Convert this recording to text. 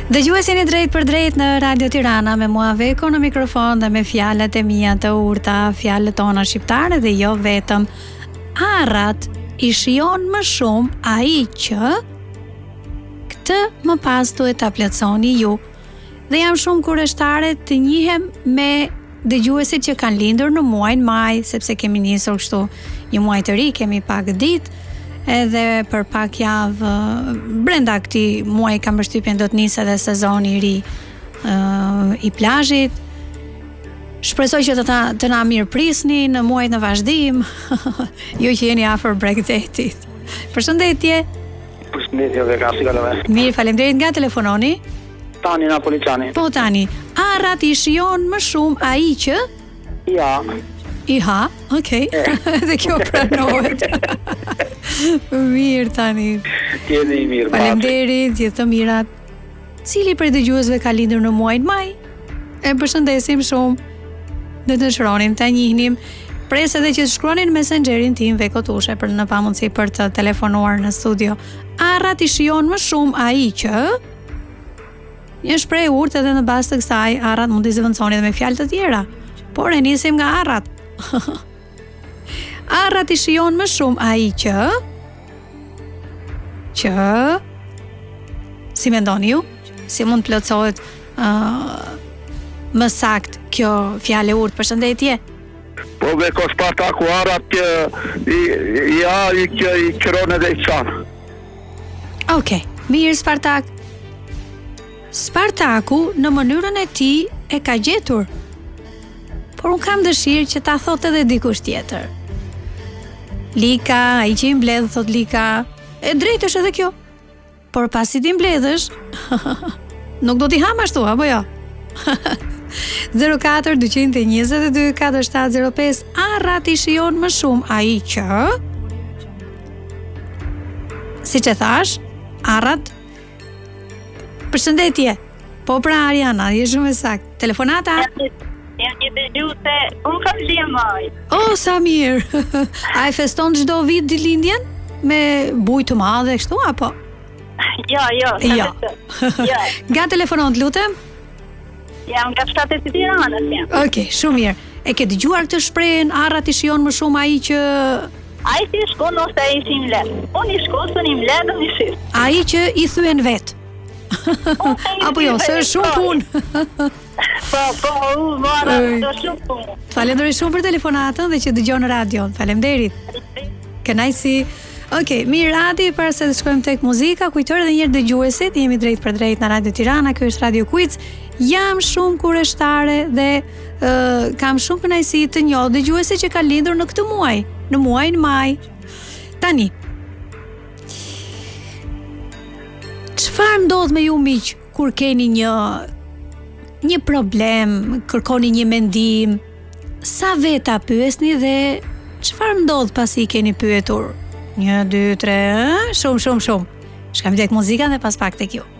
Dëgjuesin i drejt për drejt në Radio Tirana me mua Veko në mikrofon dhe me fjalët e mia të urta, fjalët tona shqiptare dhe jo vetëm. Arrat i shijon më shumë ai që këtë më pas duhet ta plotësoni ju. Dhe jam shumë kurreshtare të njihem me dëgjuesit që kanë lindur në muajin maj, sepse kemi nisur kështu një muaj të ri, kemi pak ditë. Edhe për pak javë brenda këtij muaji kam përshtypjen do të nisë edhe sezoni i ri i plazhit. Shpresoj që të na mirëprisni në muajt në vazhdim. Ju që jeni afër Bregdetit. Përshëndetje. Përshëndetje dhe ka si kalove. Mirë, faleminderit. Nga telefononi? Tani Napolitani. Po Tani, arrat i shijon më shumë ai që? Ja. Iha, okej. Dhe kjo pranohet. Mirë Tani. Jeni i mirë. Faleminderit, gjithë të mirat. Cili prej dëgjuesve ka lindur në muajin maj? E përshëndesim shumë. Dhe të shronim, të njihnim. Pres edhe që të shkruanin messengerin tim Veko Tushe për në pamundësi për të telefonuar në studio. Arrat i shijon më shumë ai që? Një shprehje urtë edhe në bazë të kësaj, arrat mund t'i zëvendësoni edhe me fjalë të tjera. Por e nisim nga arrat. Arrat i shijon më shumë ai që si mendoni ju? Si mund plotësohet më sakt kjo fjalë urtë? Përshëndetje. Po Veko Spartaku arrat që i qëron edhe i qanë. Okej, mirë Spartak. Spartaku në mënyrën e tij e ka gjetur. Por unë kam dëshirë që ta thot edhe dikush tjetër. Lika, ai që i mbledh, thot Lika, e drejtë është edhe kjo. Por pasi ti mbledhësh, nuk do t'i ham ashtu, apo jo? 04 222 4705. Arrat i shijon më shumë ai që? Siç e thash, arrat. Përshëndetje. Po pra Ariana, je shumë e saktë. Telefonata? Jam një dëgjuese, unë kam maj. Oh, sa mirë. A e feston çdo vit ditëlindjen me bujë të madhe kështu apo? Jo. Nga telefonon, lutem? Jam nga shtati i Tiranës jam. Okej, shumë mirë. E ke dëgjuar këtë shprehjen, arrat i shijon më shumë ai që ai që shkon ose ai që i mbledh. Unë i shkon se i mbledh dhe i shif. Ai që i thyen vet. Apo jo, se është shumë punë. Mora, do shumë punë. Falenderoj shumë për telefonatën dhe që dëgjon radion. Faleminderit. Kënaqësi. Okej, mirë Adi, para se të shkojmë tek muzika, kujtoj edhe një herë dëgjuesit, jemi drejt për drejt në Radio Tirana, ky është Radio Quiz. Jam shumë kurreshtare dhe kam shumë kënaqësi të njoh dëgjuesit që kanë lindur në këtë muaj, në muajin maj. Tani, çfarë ndodh me ju miq kur keni një problem, kërkoni një mendim? Sa veta pyesni dhe çfarë ndodh pasi i keni pyetur? 1, 2, 3, shumë. Shkojmë tek muzika dhe pas pak tek ju.